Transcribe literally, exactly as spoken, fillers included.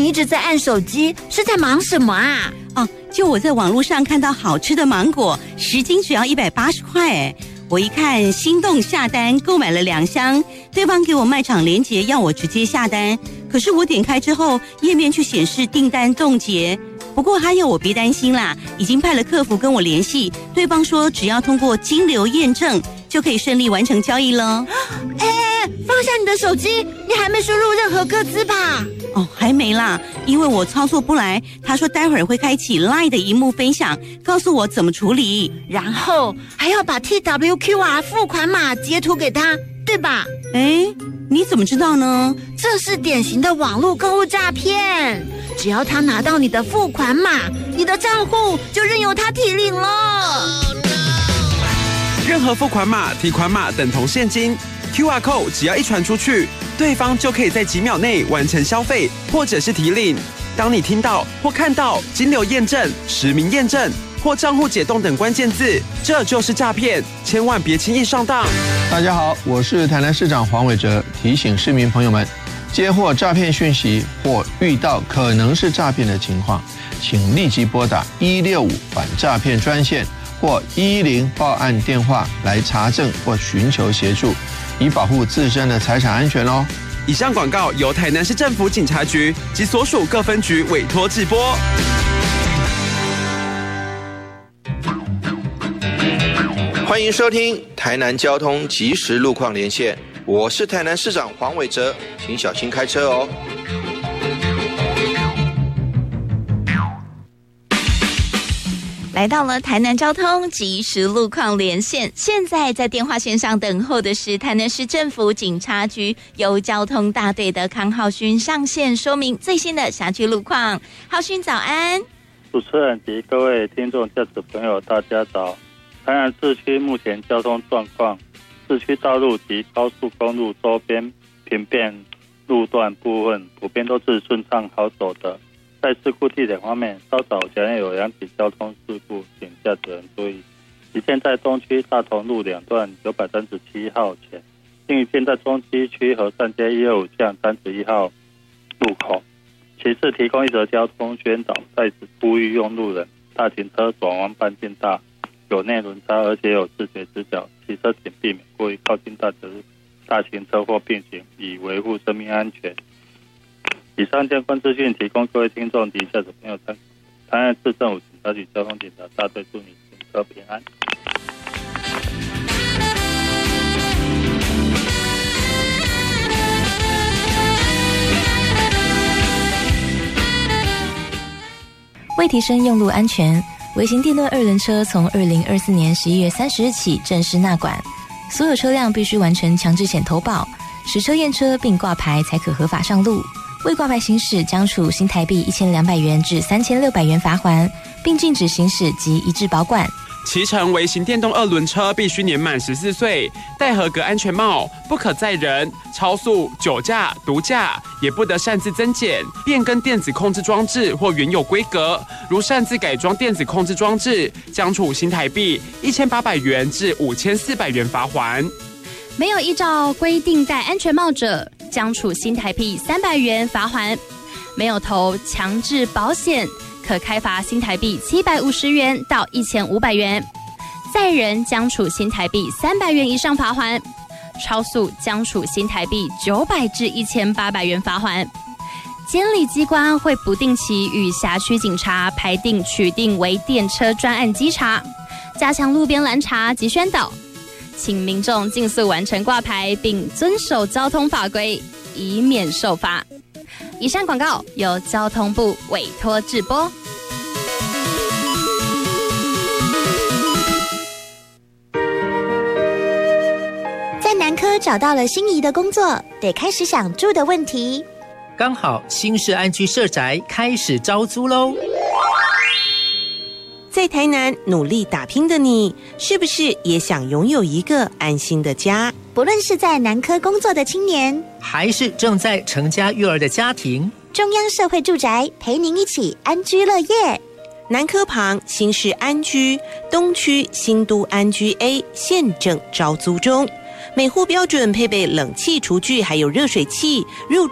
你一直在按手机，是在忙什么啊？ 哦，就我在网络上看到好吃的芒果，十斤只要一百八十块哎。我一看心动下单，购买了两箱，对方给我卖场连结要我直接下单，可是我点开之后，页面却显示订单冻结。不过他要我别担心啦，已经派了客服跟我联系，对方说只要通过金流验证，就可以顺利完成交易了。 哎，放下你的手机，你还没输入任何个资吧？ 哦，还没啦，因为我操作不来。他说待会儿会开启 LINE 的萤幕分享，告诉我怎么处理， 然后还要把 T W Q R 付款码截图给他，对吧？ 哎，你怎么知道呢？ 这是典型的网络购物诈骗，只要他拿到你的付款码，你的账户就任由他提领了。Oh, no. 任何付款码、提款码等同现金 ，Q R code 只要一传出去，对方就可以在几秒内完成消费或者是提领。当你听到或看到金流验证、实名验证或账户解冻等关键字，这就是诈骗，千万别轻易上当。 大家好，我是台南市长黄伟哲，提醒市民朋友们，接获诈骗讯息或遇到可能是诈骗的情况，请立即拨打一六五反诈骗专线或一一零报案电话来查证或寻求协助，以保护自身的财产安全哦。 以上广告由台南市政府警察局及所属各分局委托制播。 欢迎收听台南交通即时路况连线，我是台南市长黄伟哲，请小心开车哦。 来到了台南交通即时路况连线，现在在电话线上等候的是台南市政府警察局由交通大队的康浩勋上线说明最新的辖区路况。浩勋早安。 主持人及各位听众驾驶朋友大家早。台南市区目前交通状况，市区道路及高速公路周边平便路段部分普遍都是顺畅好走的。在事故地点方面，稍早前有两起交通事故，请驾驶人注意。一件在东区大同路两段九百三十七号前，另一件在中西区和善街一二五巷三十一号路口。其次提供一则交通宣导，在此呼吁用路人，大型车转弯半径大，有内轮差，而且有视觉死角，骑车请避免过于靠近大车大型车或并行，以维护生命安全。以上相关资讯提供各位听众及驾驶朋友参考。台南市政府警察局交通警察大队祝你行车平安。 为提升用路安全，微型电动二轮车从二零二四年十一月三十日起正式纳管，所有车辆必须完成强制险投保，实车验车并挂牌才可合法上路。未挂牌行驶将处新台币一千两百元至三千六百元罚锾，并禁止行驶及移置保管。 骑乘微型电动二轮车必须年满十四岁，戴合格安全帽，不可载人、超速、酒驾、毒驾，也不得擅自增减、变更电子控制装置或原有规格。如擅自改装电子控制装置，将处新台币一千八百元至五千四百元罚锾。 没有依照规定戴安全帽者，将处新台币三百元罚锾；没有投强制保险，可开罚新台币七百五十元到一千五百元；载人将处新台币三百元以上罚锾；超速将处新台币九百至一千八百元罚锾。监理机关会不定期与辖区警察排定取定为电车专案稽查，加强路边拦查及宣导。请民众尽速完成挂牌，并遵守交通法规，以免受罚。以上广告由交通部委托制播。 在南科找到了心仪的工作，得开始想住的问题。 刚好新市安居社宅开始招租喽！ 在台南努力打拼的你，是不是也想拥有一个安心的家？ 不论是在南科工作的青年， 还是正在成家育儿的家庭， 中央社会住宅陪您一起安居乐业。 南科旁新市安居，东区新都安居 A 现正招租中，每户标准配备冷气厨具还有热水器，入住